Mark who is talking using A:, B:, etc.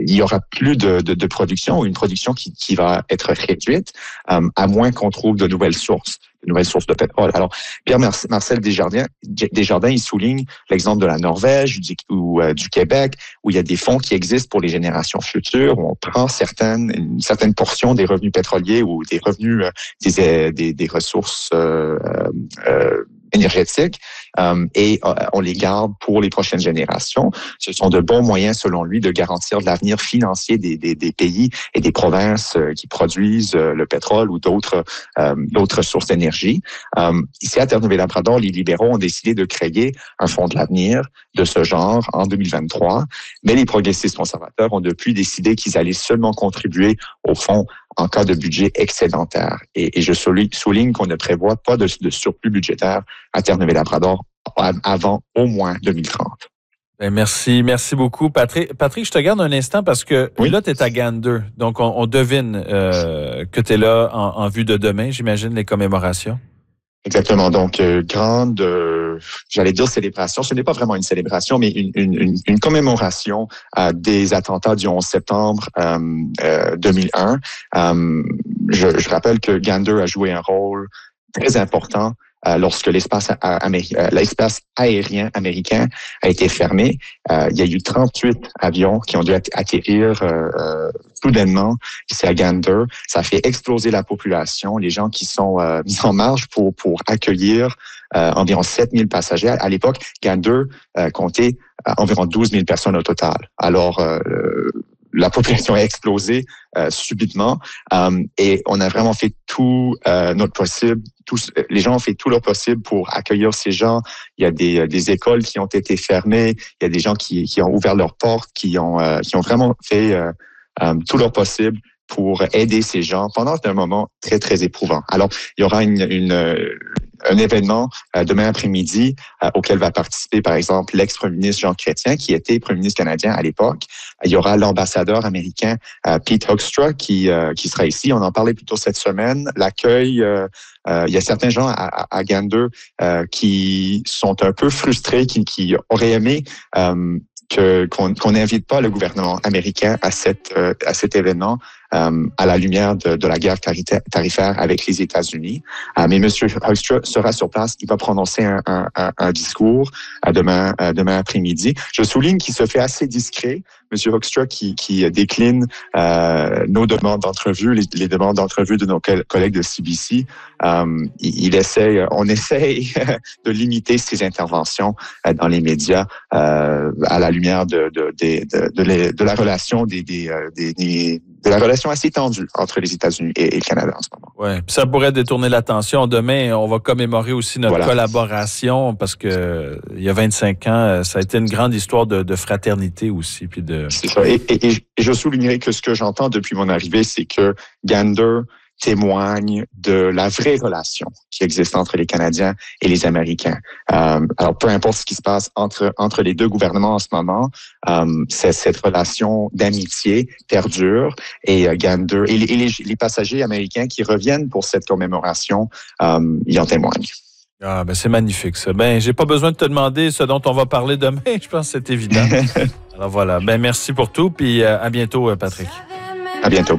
A: il y aura plus de production, ou une production qui va être réduite, à moins qu'on trouve de nouvelles sources de pétrole. Alors, Pierre-Marcel Desjardins, il souligne l'exemple de la Norvège ou du Québec, où il y a des fonds qui existent pour les générations futures, où on prend une certaine portion des revenus pétroliers ou des revenus des ressources énergétiques et on les garde pour les prochaines générations. Ce sont de bons moyens, selon lui, de garantir l'avenir financier des pays et des provinces qui produisent le pétrole ou d'autres sources d'énergie. Ici, à Terre-Neuve-Labrador, les libéraux ont décidé de créer un fonds de l'avenir de ce genre en 2023, mais les progressistes conservateurs ont depuis décidé qu'ils allaient seulement contribuer au fonds en cas de budget excédentaire. Et je souligne qu'on ne prévoit pas de surplus budgétaire à Terre-Neuve-Labrador avant au moins 2030.
B: Merci beaucoup, Patrick. Patrick, je te garde un instant parce que là, tu es à Gander. Donc, on devine que tu es là en vue de demain, j'imagine, les commémorations.
A: Exactement. Donc, grande, j'allais dire célébration. Ce n'est pas vraiment une célébration, mais une commémoration des attentats du 11 septembre 2001. Je rappelle que Gander a joué un rôle très important lorsque l'espace aérien américain a été fermé. Il y a eu 38 avions qui ont dû atterrir soudainement ici à Gander. Ça a fait exploser la population, les gens qui sont mis en marche pour accueillir environ 7000 passagers. À l'époque, Gander comptait environ 12 000 personnes au total. Alors, la population a explosé subitement et on a vraiment fait tout notre possible. Les gens ont fait tout leur possible pour accueillir ces gens. Il y a des écoles qui ont été fermées. Il y a des gens qui ont ouvert leurs portes, qui ont vraiment fait tout leur possible pour aider ces gens pendant un moment très, très éprouvant. Alors, il y aura un événement demain après-midi auquel va participer, par exemple, l'ex-premier ministre Jean Chrétien, qui était premier ministre canadien à l'époque. Il y aura l'ambassadeur américain Pete Hoekstra qui sera ici. On en parlait plus tôt cette semaine. L'accueil, il y a certains gens à Gander qui sont un peu frustrés, qui auraient aimé qu'on n'invite pas le gouvernement américain à cet événement à la lumière de la guerre tarifaire avec les États-Unis. Mais M. Hoekstra sera sur place. Il va prononcer un discours demain après-midi. Je souligne qu'il se fait assez discret. M. Hoekstra qui décline nos demandes d'entrevue, les demandes d'entrevue de nos collègues de CBC. On essaye de limiter ses interventions dans les médias à la lumière de la relation de la relation assez tendue entre les États-Unis et le Canada en ce moment.
B: Ouais, ça pourrait détourner l'attention. Demain, on va commémorer aussi notre collaboration parce que il y a 25 ans, ça a été une grande histoire de fraternité aussi. Puis
A: C'est ça. Et je soulignerai que ce que j'entends depuis mon arrivée, c'est que Gander témoigne de la vraie relation qui existe entre les Canadiens et les Américains. Alors, peu importe ce qui se passe entre les deux gouvernements en ce moment, cette relation d'amitié perdure et Gander et les passagers américains qui reviennent pour cette commémoration, y en témoignent.
B: Ah, ben c'est magnifique ça. Ben, j'ai pas besoin de te demander ce dont on va parler demain. Je pense que c'est évident. Alors voilà. Ben merci pour tout, puis à bientôt, Patrick.
A: À bientôt.